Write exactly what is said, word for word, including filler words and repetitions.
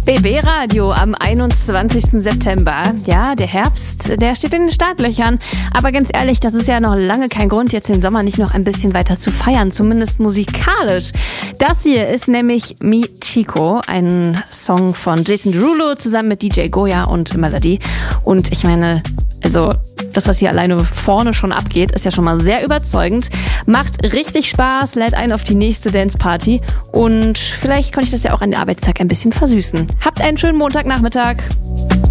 B B Radio am einundzwanzigsten September. Ja, der Herbst, der steht in den Startlöchern. Aber ganz ehrlich, das ist ja noch lange kein Grund, jetzt den Sommer nicht noch ein bisschen weiter zu feiern, zumindest musikalisch. Das hier ist nämlich Mi Chico, ein Song von Jason Derulo zusammen mit D J Goya und Melody. Und ich meine, also das, was hier alleine vorne schon abgeht, ist ja schon mal sehr überzeugend. Macht richtig Spaß, lädt ein auf die nächste Dance-Party. Und vielleicht konnte ich das ja auch an den Arbeitstag ein bisschen versüßen. Habt einen schönen Montagnachmittag.